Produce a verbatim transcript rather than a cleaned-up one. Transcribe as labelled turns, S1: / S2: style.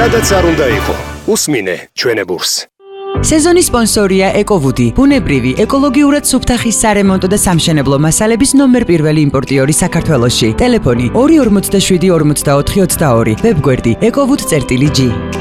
S1: სადაც არ უნდა იყო. უსმინე ჩვენებურს.
S2: სეზონის სპონსორია ეკოვუდი, ბუნებრივი, ეკოლოგიურად სუფთა ხის სარემონტო და სამშენებლო მასალების ნომერ პირველი იმპორტიორი საქართველოში. ტელეფონი ორი ორმოცდაშვიდი ორმოცდაოთხი ოცდაორი, ვებგვერდი ეკოვუდ წერტილი ჯი.